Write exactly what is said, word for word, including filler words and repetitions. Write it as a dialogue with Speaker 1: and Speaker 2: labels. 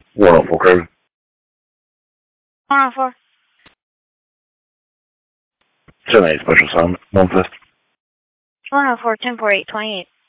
Speaker 1: one oh four Craven.
Speaker 2: one oh four.
Speaker 1: seven eight Special Assignment, one fifth.
Speaker 2: one oh four, ten four eight, twenty-eight.